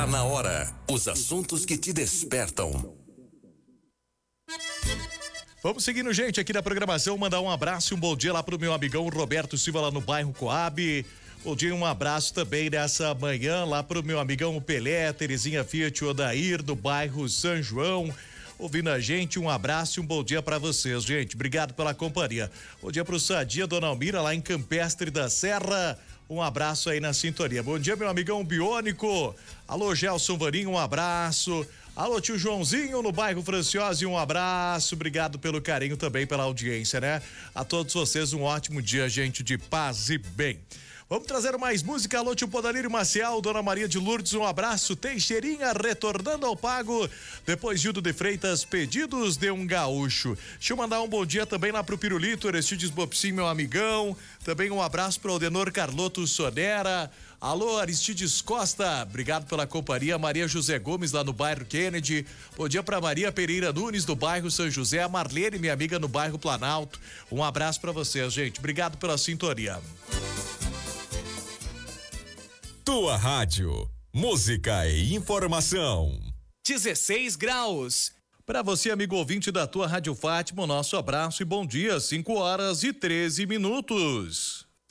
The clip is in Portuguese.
Tá na hora. Os assuntos que te despertam. Vamos seguindo, gente, aqui na programação. Mandar um abraço e um bom dia lá pro meu amigão Roberto Silva, lá no bairro Coab. Bom dia, um abraço também nessa manhã lá pro meu amigão Pelé, Terezinha Fiat Odair, do bairro São João. Ouvindo a gente, um abraço e um bom dia pra vocês, gente. Obrigado pela companhia. Bom dia pro Sadia, Dona Almira, lá em Campestre da Serra. Um abraço aí na sintonia. Bom dia, meu amigão Biônico. Alô, Gelson Varinho, um abraço. Alô, tio Joãozinho, no bairro Franciose, um abraço. Obrigado pelo carinho também, pela audiência, né? A todos vocês, um ótimo dia, gente, de paz e bem. Vamos trazer mais música. Alô, tio Podalírio Maciel, Dona Maria de Lourdes, um abraço. Teixeirinha retornando ao pago. Depois Gildo de Freitas, pedidos de um gaúcho. Deixa eu mandar um bom dia também lá pro Pirulito, Aristides Bopsim, meu amigão. Também um abraço pro Aldenor Carloto Sonera. Alô, Aristides Costa, obrigado pela companhia. Maria José Gomes, lá no bairro Kennedy. Bom dia pra Maria Pereira Nunes, do bairro São José. A Marlene, minha amiga, no bairro Planalto. Um abraço pra vocês, gente. Obrigado pela sintonia. Tua rádio, música e informação. 16 graus. Para você, amigo ouvinte da tua Rádio Fátima, nosso abraço e bom dia, 5 horas e 13 minutos.